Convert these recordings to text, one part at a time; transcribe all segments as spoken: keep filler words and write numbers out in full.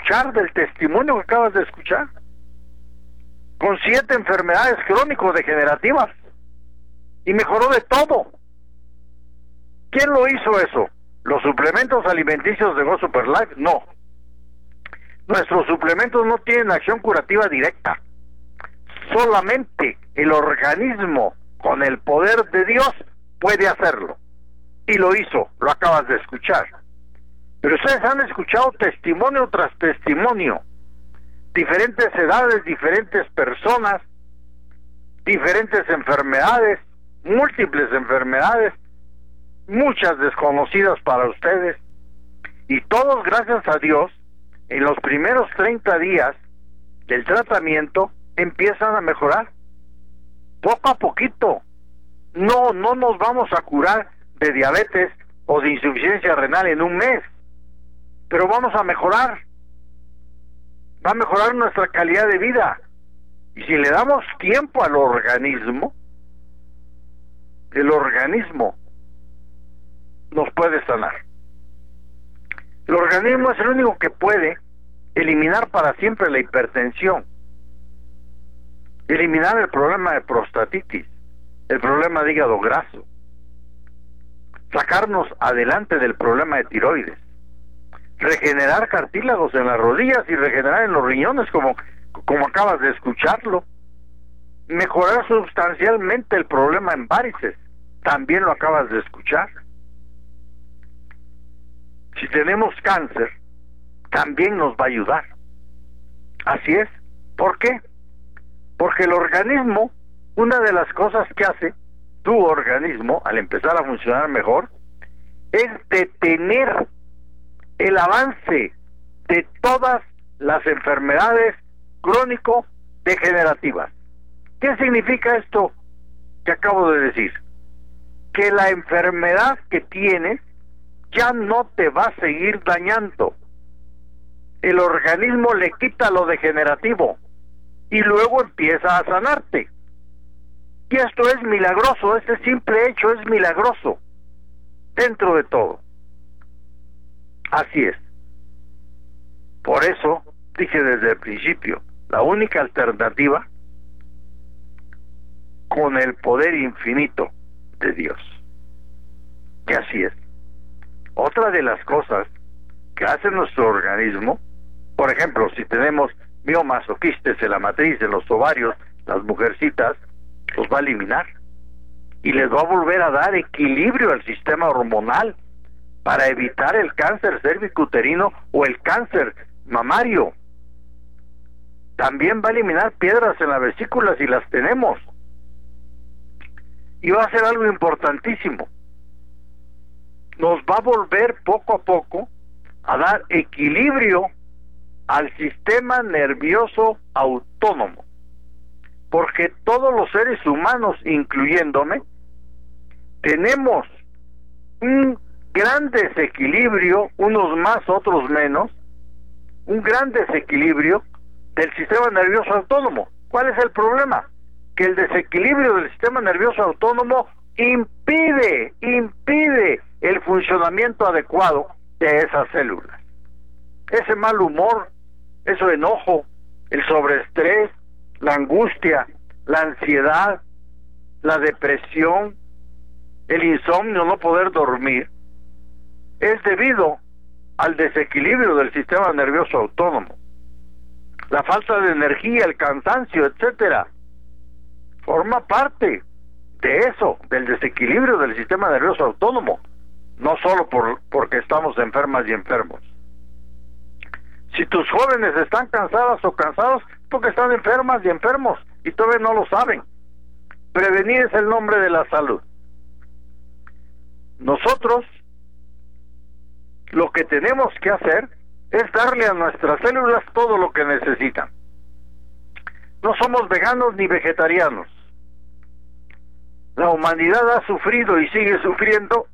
escuchar del testimonio que acabas de escuchar? Con siete enfermedades crónico-degenerativas. Y mejoró de todo. ¿Quién lo hizo eso? ¿Los suplementos alimenticios de Go Super Life? No. Nuestros suplementos no tienen acción curativa directa. Solamente el organismo, con el poder de Dios, puede hacerlo. Y lo hizo, lo acabas de escuchar. Pero ustedes han escuchado testimonio tras testimonio. Diferentes edades, diferentes personas, diferentes enfermedades, múltiples enfermedades, muchas desconocidas para ustedes. Y todos, gracias a Dios, en los primeros treinta días del tratamiento empiezan a mejorar. Poco a poquito. No, no nos vamos a curar de diabetes o de insuficiencia renal en un mes, pero vamos a mejorar. Va a mejorar nuestra calidad de vida. Y si le damos tiempo al organismo, el organismo nos puede sanar. El organismo es el único que puede eliminar para siempre la hipertensión, eliminar el problema de prostatitis, el problema de hígado graso, sacarnos adelante del problema de tiroides, regenerar cartílagos en las rodillas y regenerar en los riñones, como, como acabas de escucharlo, mejorar sustancialmente el problema en varices, también lo acabas de escuchar. Si tenemos cáncer, también nos va a ayudar. Así es. ¿Por qué? Porque el organismo, una de las cosas que hace tu organismo al empezar a funcionar mejor, es detener el avance de todas las enfermedades crónico-degenerativas. ¿Qué significa esto que acabo de decir? Que la enfermedad que tienes ya no te va a seguir dañando. El organismo le quita lo degenerativo y luego empieza a sanarte. Y esto es milagroso, este simple hecho es milagroso dentro de todo. Así es. Por eso dije desde el principio, la única alternativa con el poder infinito de Dios. Que así es. Otra de las cosas que hace nuestro organismo, por ejemplo, si tenemos miomas o quistes en la matriz, de los ovarios, las mujercitas, los va a eliminar y les va a volver a dar equilibrio al sistema hormonal para evitar el cáncer cervicuterino o el cáncer mamario. También va a eliminar piedras en la vesícula si las tenemos. Y va a ser algo importantísimo. Nos va a volver poco a poco a dar equilibrio al sistema nervioso autónomo. Porque todos los seres humanos, incluyéndome, tenemos un gran desequilibrio, unos más, otros menos, un gran desequilibrio del sistema nervioso autónomo. ¿Cuál es el problema? Que el desequilibrio del sistema nervioso autónomo impide, impide el funcionamiento adecuado de esas células. Ese mal humor, ese enojo, el sobreestrés, la angustia, la ansiedad, la depresión, el insomnio, no poder dormir, es debido al desequilibrio del sistema nervioso autónomo. La falta de energía, el cansancio, etcétera, forma parte de eso, del desequilibrio del sistema nervioso autónomo, no solo por, porque estamos enfermas y enfermos. Si tus jóvenes están cansadas o cansados, porque están enfermas y enfermos y todavía no lo saben. Prevenir es el nombre de la salud. Nosotros lo que tenemos que hacer es darle a nuestras células todo lo que necesitan. No somos veganos ni vegetarianos. La humanidad ha sufrido y sigue sufriendo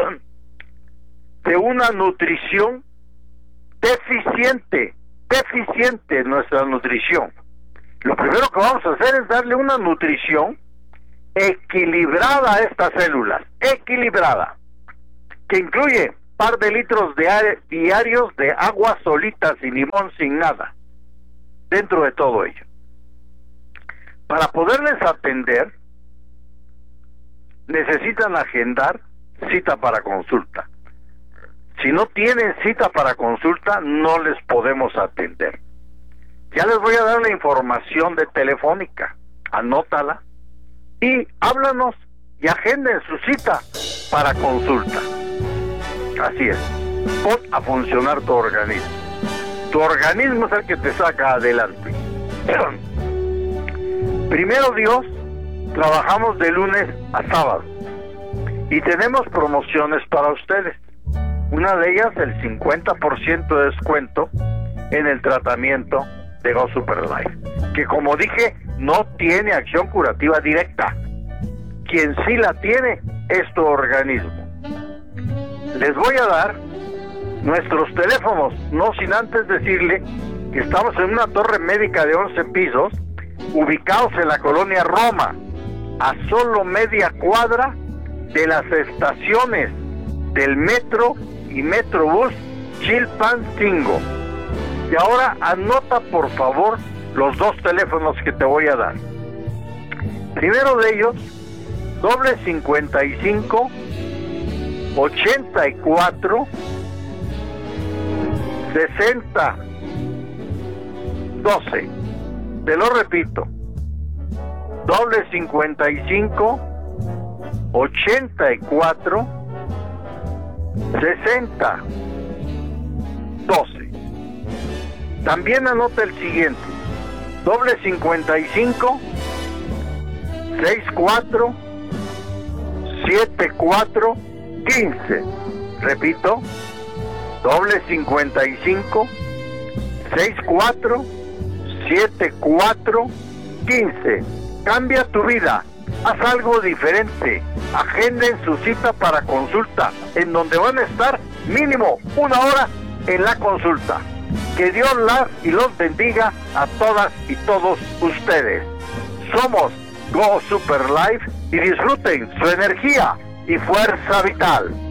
de una nutrición deficiente, deficiente nuestra nutrición. Lo primero que vamos a hacer es darle una nutrición equilibrada a estas células, equilibrada, que incluye par de litros de diarios de agua solita, sin limón, sin nada, dentro de todo ello. Para poderles atender, necesitan agendar cita para consulta. Si no tienen cita para consulta, no les podemos atender. Ya les voy a dar la información de Telefónica, anótala y háblanos y agenden su cita para consulta. Así es, pon a funcionar tu organismo. Tu organismo es el que te saca adelante. Primero Dios, trabajamos de lunes a sábado y tenemos promociones para ustedes. Una de ellas, el cincuenta por ciento de descuento en el tratamiento de Go Super Life, que como dije, no tiene acción curativa directa. Quien sí la tiene es tu organismo. Les voy a dar nuestros teléfonos, no sin antes decirle que estamos en una torre médica de once pisos, ubicados en la colonia Roma, a solo media cuadra de las estaciones del metro y Metrobús Chilpancingo. Y ahora anota por favor los dos teléfonos que te voy a dar. Primero de ellos, doble cincuenta y cinco, ochenta y cuatro, sesenta, doce. Te lo repito, doble cincuenta y cinco, ochenta y cuatro, sesenta, doce. También anota el siguiente, doble cincuenta y cinco, sesenta y cuatro, setenta y cuatro, quince. Repito, doble cincuenta y cinco, sesenta y cuatro, setenta y cuatro, quince. Cambia tu vida, haz algo diferente. Agenden su cita para consulta, en donde van a estar mínimo una hora en la consulta. Que Dios las y los bendiga a todas y todos ustedes. Somos Go Super Life y disfruten su energía y fuerza vital.